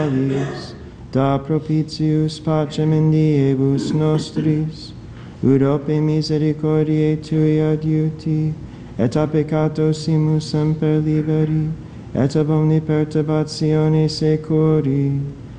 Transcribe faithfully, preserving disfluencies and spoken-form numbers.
da propitius pacem in diebus nostris, ut ope misericordiae tui adiuti, et a peccatosimus semper liberi, et ab omni perturbatione securi,